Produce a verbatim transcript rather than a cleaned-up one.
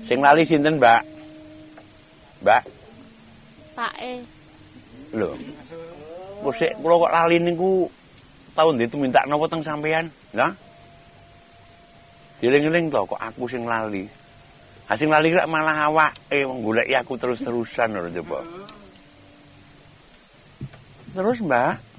Sing lali sinten, Mbak? Mbak? Pak E. Lho. Kok sik kula kok lali niku tau ndi minta napa teng sampean? Lah. Dieling-eling to kok aku sing lali. Ha sing lali kok malah awake nggoleki aku terus-terusan lho coba. Terus, Mbak?